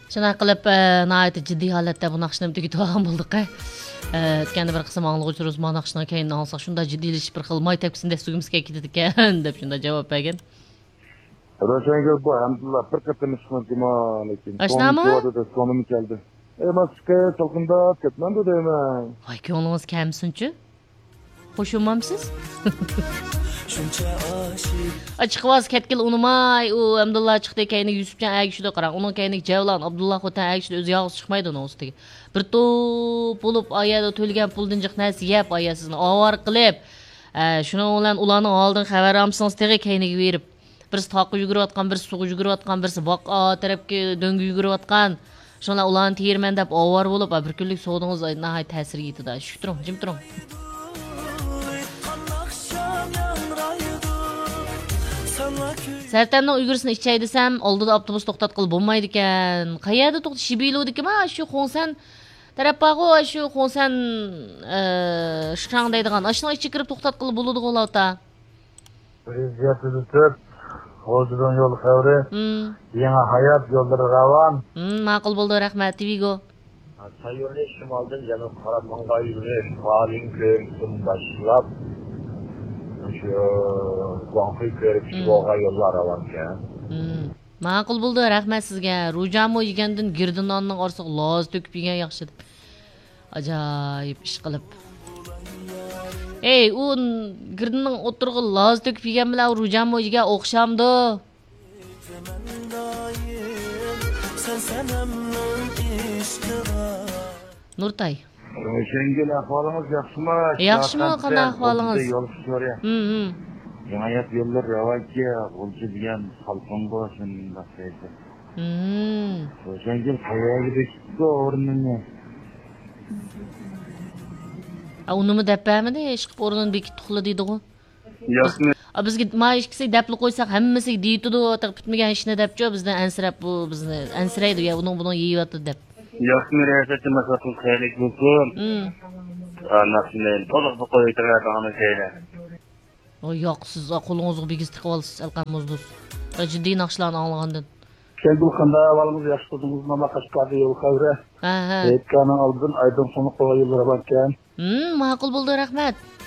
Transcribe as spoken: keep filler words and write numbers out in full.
Şuna qilib, nəhayət ciddi holatda bu naqshni tugatib olgan bolduq. O'tganda bir qism anglag'uvchilar bu naqshdan keyin olsak shunda jiddiylashish bir xil maytabkisini sugimizga ketadi ekan deb shunda javob bergan. Roşengel bu hamdullah bir qatım ismatimo lekin. Ashnami? Sonum keldi. Emaska to'qinda ketmam deyman. Voy, ko'nglingiz kamsinchi? Qo'shilmamsiz? Açık vaz ketkil unumay, u Abdullah çıktı kayni Yusufcan agishida qarang. Onun kayni Javlan Abdullah xotan agishida o'zi yog'iz chiqmaydi uning ustiga. Bir to'p bo'lib oyada to'lgan puldan jiq narsa yeb oyasini avar qilib, shuning bilan ularning oldin xabar olsangiz tegi kayniga berib, birisi toqqa yugurayotgan, birisi suv yugurayotgan, birisi boqqa tarafga döngü yugurayotgan. Shunlar ularni tiyirman deb avar bo'lib, bir kunlik sodingiz nihoyat ta'sir yetadi. Shu turing, jim turing. Sertemden Uygursunu içey desem, oldu da avtobus toxtat qilib bo'lmaydi ekan. Qayerda to'xtat shibiludi ki, ma shu Xonsan tarafaqo shu Xonsan shang deydigan, ashning ichi kirib to'xtat qilib bo'ladi qo'lawta. Prezident Hozirdan yo'l xavri. Yangi hayot yo'llari ravon. Hmm, ma'qul bo'ldi, rahmat, Tvigo. Sayyorli shimoldan janub qarab mang'ay yurish, Falin ko'rsin boshlab şu Guanghui ko'rib chiqoga yo'llar ravon ekan. Ma'qul bo'ldi, rahmat sizga. Rujamo yegandan girdinonning orsiq loz to'kib yegan yaxshi deb. Ajoyib ish qilib. Ey, u girdinning o'tirg'i loz to'kib yegan bilan Rujamo yegan o'xshamdi. Nurtay. Roşengel ahvalınız yaxshimi? Yaxshimi, qanday ahvolingіз? Hmm. Hayat yo'llar ravonki, o'lchi degan xalqim bor shunda saydi. Hmm. Roşengel qayerga bekitdi o'rnini? A unimi depamidi, ish qilib o'rnini bekitdi xula deydi-ku. Yo'qmi? A bizga mayish kisi depli qo'ysak, hammasi deydi-du, bitmagan ishni debchi, bizdan ansirab bu bizni ansiraydi, ya uning buni yeyapti deb. Yaxshi riyosatchi maslahatni xayrik bo'lsin. Hmm. Anaqsini to'liq qo'ytiradigan şeyler. O yo'q, siz qo'lingizga bigiz tiqib olsiz, alqamozdus. Jiddiy naqshlarni anglagandan. Kendul qanday ahvolimiz yaxshi qildingiz, nima qashqarda yo'l xavri. Ha, ha. Aytganing oldin aydan soni qo'yib yurarkan. Hmm, ma'qul bo'ldi, rahmat.